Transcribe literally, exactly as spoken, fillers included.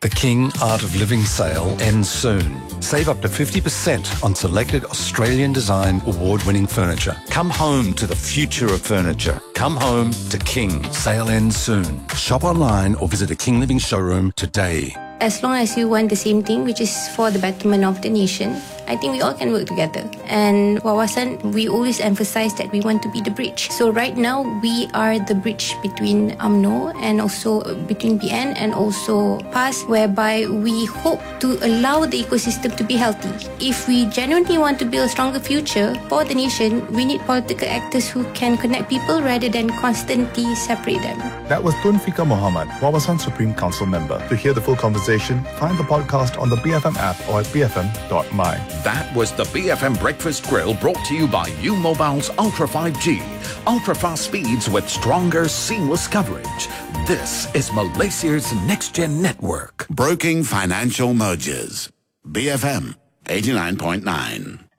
The King Art of Living sale ends soon. Save up to fifty percent on selected Australian design award-winning furniture. Come home to the future of furniture. Come home to King. Sale ends soon. Shop online or visit a King Living showroom today. As long as you want the same thing, which is for the betterment of the nation, I think we all can work together. And Wawasan, we always emphasize that we want to be the bridge. So right now, we are the bridge between U M N O and also between B N and also P A S, whereby we hope to allow the ecosystem to be healthy. If we genuinely want to build a stronger future for the nation, we need political actors who can connect people rather than constantly separate them. That was Tun Fika Muhammad, Wawasan Supreme Council member. To hear the full conversation, find the podcast on the B F M app or at b f m dot m y. That was the B F M Breakfast Grill, brought to you by U Mobile's Ultra five G. Ultra fast speeds with stronger, seamless coverage. This is Malaysia's next-gen network. Broking financial mergers. B F M eighty-nine point nine.